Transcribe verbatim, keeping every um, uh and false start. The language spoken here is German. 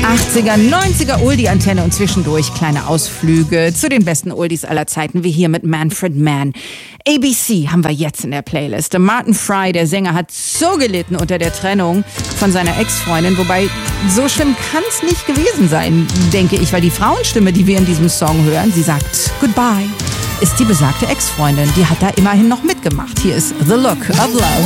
achtziger, neunziger Oldie-Antenne und zwischendurch kleine Ausflüge zu den besten Oldies aller Zeiten, wie hier mit Manfred Mann. A B C haben wir jetzt in der Playlist. Martin Fry, der Sänger, hat so gelitten unter der Trennung von seiner Ex-Freundin, wobei so schlimm kann es nicht gewesen sein, denke ich, weil die Frauenstimme, die wir in diesem Song hören, sie sagt Goodbye, ist die besagte Ex-Freundin. Die hat da immerhin noch mitgemacht. Hier ist The Look of Love.